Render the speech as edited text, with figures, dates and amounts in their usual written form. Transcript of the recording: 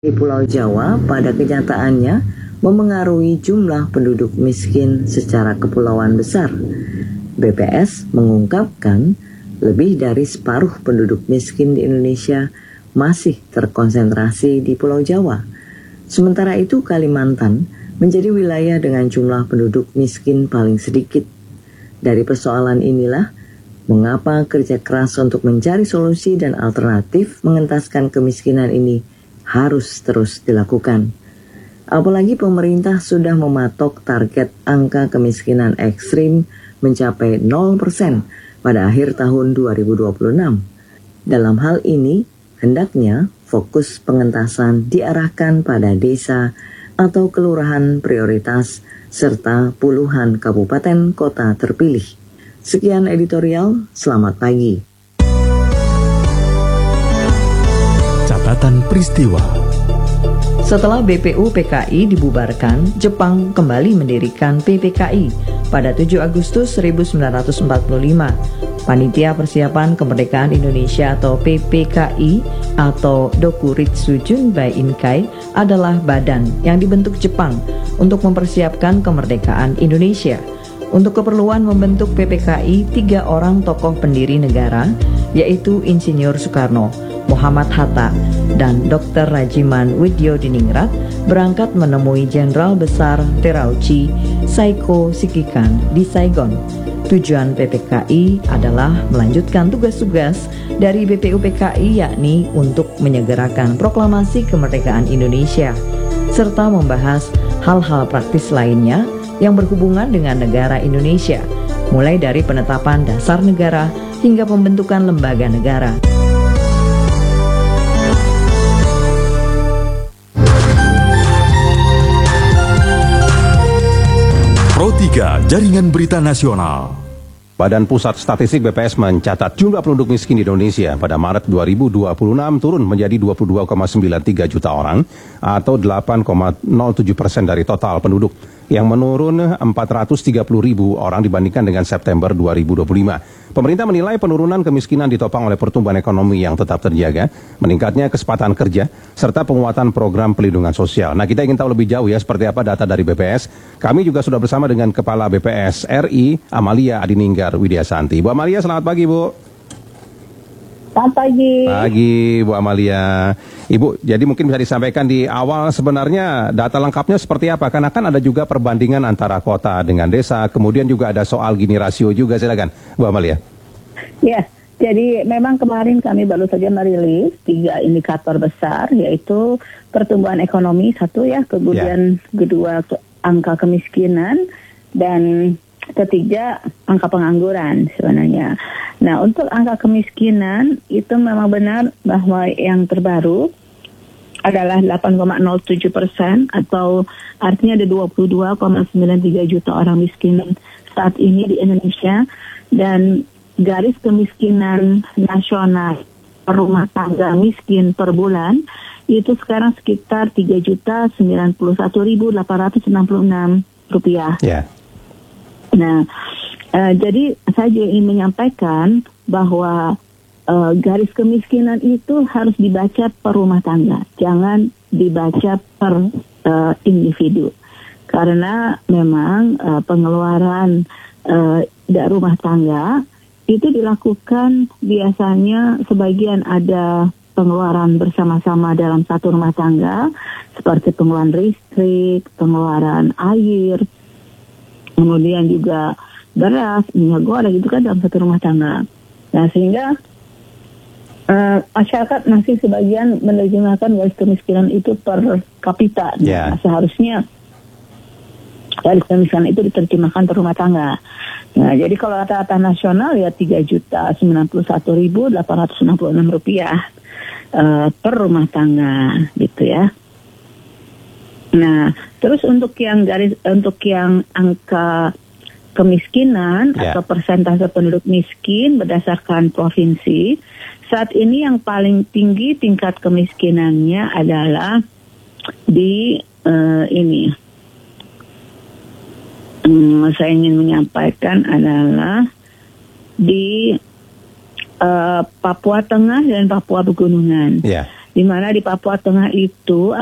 Di Pulau Jawa pada kenyataannya memengaruhi jumlah penduduk miskin secara kepulauan besar. BPS mengungkapkan lebih dari separuh penduduk miskin di Indonesia masih terkonsentrasi di Pulau Jawa. Sementara itu Kalimantan menjadi wilayah dengan jumlah penduduk miskin paling sedikit. Dari persoalan inilah mengapa kerja keras untuk mencari solusi dan alternatif mengentaskan kemiskinan ini harus terus dilakukan. Apalagi pemerintah sudah mematok target angka kemiskinan ekstrim mencapai 0% pada akhir tahun 2026. Dalam hal ini, hendaknya fokus pengentasan diarahkan pada desa atau kelurahan prioritas serta puluhan kabupaten kota terpilih. Sekian editorial, selamat pagi. Catatan peristiwa. Setelah BPU PKI dibubarkan, Jepang kembali mendirikan PPKI pada 7 Agustus 1945. Panitia Persiapan Kemerdekaan Indonesia atau PPKI atau Dokuritsu Junbai Inkai adalah badan yang dibentuk Jepang untuk mempersiapkan kemerdekaan Indonesia. Untuk keperluan membentuk PPKI, 3 orang tokoh pendiri negara, yaitu Insinyur Soekarno, Muhammad Hatta, dan Dr. Rajiman Widyodiningrat berangkat menemui Jenderal Besar Terauchi Saiko Shikikan di Saigon. Tujuan PPKI adalah melanjutkan tugas-tugas dari BPU PKI, yakni untuk menyegerakan proklamasi kemerdekaan Indonesia, serta membahas hal-hal praktis lainnya yang berhubungan dengan negara Indonesia, mulai dari penetapan dasar negara hingga pembentukan lembaga negara. Pro 3 Jaringan Berita Nasional. Badan Pusat Statistik BPS mencatat jumlah penduduk miskin di Indonesia pada Maret 2026 turun menjadi 22,93 juta orang atau 8,07% dari total penduduk, yang menurun 430 ribu orang dibandingkan dengan September 2025. Pemerintah menilai penurunan kemiskinan ditopang oleh pertumbuhan ekonomi yang tetap terjaga, meningkatnya kesempatan kerja, serta penguatan program pelindungan sosial. Nah, kita ingin tahu lebih jauh ya seperti apa data dari BPS. Kami juga sudah bersama dengan Kepala BPS RI, Amalia Adininggar Widyasanti. Bu Amalia, selamat pagi, Bu. Selamat pagi. Pagi, Bu Amalia. Ibu, jadi mungkin bisa disampaikan di awal sebenarnya data lengkapnya seperti apa? Karena kan ada juga perbandingan antara kota dengan desa, kemudian juga ada soal Gini rasio juga, silakan Bu Amalia. Ya, jadi memang kemarin kami baru saja merilis 3 indikator besar, yaitu pertumbuhan ekonomi satu ya, kemudian kedua angka kemiskinan, dan ketiga angka pengangguran sebenarnya. Nah, untuk angka kemiskinan itu memang benar bahwa yang terbaru adalah 8,07%, atau artinya ada 22,93 juta orang miskin saat ini di Indonesia, dan garis kemiskinan nasional per rumah tangga miskin per bulan itu sekarang sekitar 3.091.866 rupiah. Ya. Nah, jadi saya juga ingin menyampaikan bahwa garis kemiskinan itu harus dibaca per rumah tangga, jangan dibaca per individu, karena memang pengeluaran rumah tangga itu dilakukan biasanya sebagian ada pengeluaran bersama-sama dalam satu rumah tangga, seperti pengeluaran listrik, pengeluaran air, kemudian juga beras, minyak goreng, itu kan dalam satu rumah tangga. Nah, sehingga masyarakat masih sebagian menerjemahkan garis kemiskinan itu per kapita. Nah, seharusnya garis kemiskinan itu diterjemahkan per rumah tangga. Nah, jadi kalau rata-rata nasional ya 3.091.866 rupiah per rumah tangga, gitu ya. Nah, terus untuk yang angka kemiskinan atau persentase penduduk miskin berdasarkan provinsi, saat ini yang paling tinggi tingkat kemiskinannya adalah di saya ingin menyampaikan adalah di Papua Tengah dan Papua Pegunungan. di mana di Papua Tengah itu